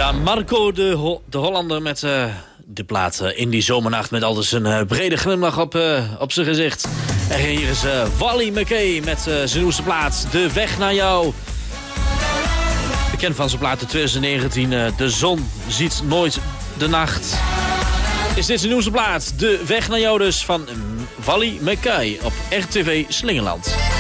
Ja, Marco de Hollander met de plaat in die zomernacht met altijd een brede glimlach op zijn gezicht. En hier is Wally McKay met zijn nieuwste plaat De Weg Naar Jou. Bekend van zijn plaat in 2019, De Zon Ziet Nooit de Nacht. Is dit zijn nieuwste plaat, De Weg Naar Jou dus, van Wally McKay op RTV Slingerland.